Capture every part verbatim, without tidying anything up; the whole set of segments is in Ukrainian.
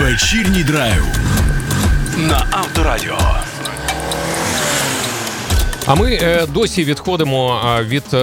Вечірній драйв на Авторадіо. А ми е, досі відходимо е, від е,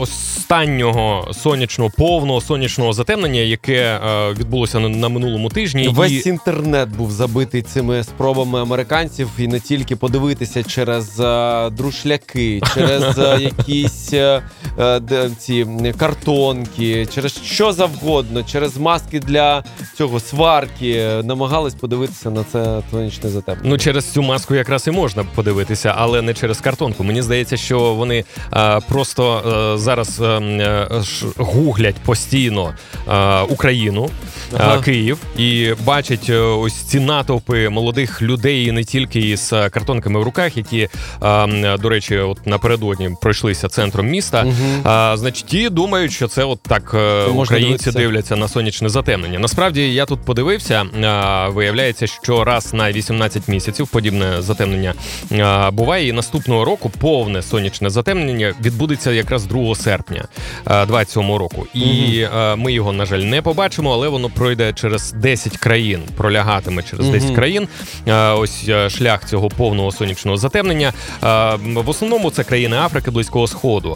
останнього сонячного, повного сонячного затемнення, яке е, відбулося на, на минулому тижні. Весь і... інтернет був забитий цими спробами американців, і не тільки подивитися через е, друшляки, через е, якісь е, де, ці картонки, через що завгодно, через маски для цього сварки, намагались подивитися на це сонячне затемнення. Ну, через цю маску якраз і можна подивитися, але не через картонку. Мені здається, що вони е, просто е, зараз е, ш, гуглять постійно е, Україну, ага. е, Київ, і бачать ось ці натовпи молодих людей, і не тільки із картонками в руках, які, е, до речі, от напередодні пройшлися центром міста. Угу. Е, значить, ті думають, що це от так е, українці дивляться на сонячне затемнення. Насправді, я тут подивився, е, виявляється, що раз на вісімнадцять місяців подібне затемнення е, буває, і наступного року повне сонячне затемнення відбудеться якраз другого серпня двадцять сьомого року. І mm-hmm. ми його, на жаль, не побачимо, але воно пройде через десять країн, пролягатиме через mm-hmm. десять країн. Ось шлях цього повного сонячного затемнення. В основному це країни Африки, Близького Сходу.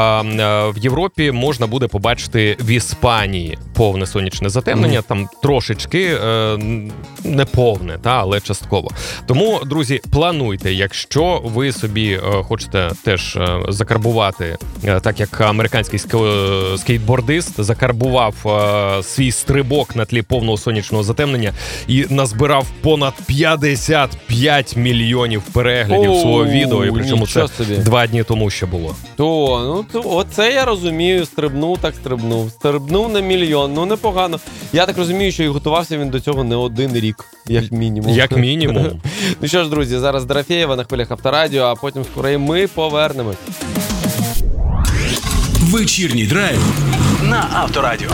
В Європі можна буде побачити в Іспанії повне сонячне затемнення, mm-hmm. там трошечки не повне, та, але частково. Тому, друзі, плануйте, якщо ви собі хочете теж закарбувати, так як американський скейтбордист закарбував свій стрибок на тлі повного сонячного затемнення і назбирав понад п'ятдесят п'ять мільйонів переглядів О, свого відео, і причому це собі. два дні тому ще було. То, ну, то, оце я розумію, стрибнув так стрибнув, стрибнув на мільйон, ну непогано. Я так розумію, що і готувався він до цього не один рік, як мінімум. Як мінімум. Ну що ж, друзі, зараз Дорофєєва на хвилях Авторадіо, а потім скоро і ми повернемось. Вечірній драйв на Авторадіо.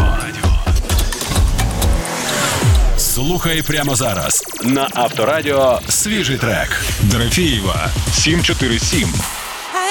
Слухай прямо зараз на Авторадіо свіжий трек. Дорофєєва сім чотири сім.